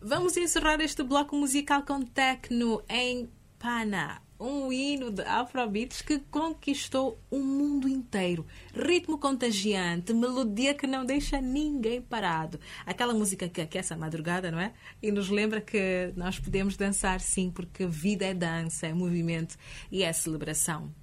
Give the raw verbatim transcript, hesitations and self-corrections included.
Vamos encerrar este bloco musical com techno em Pana, um hino de Afrobeats que conquistou o mundo inteiro. Ritmo contagiante, melodia que não deixa ninguém parado. Aquela música que aquece a madrugada, não é? E nos lembra que nós podemos dançar sim, porque vida é dança, é movimento e é celebração.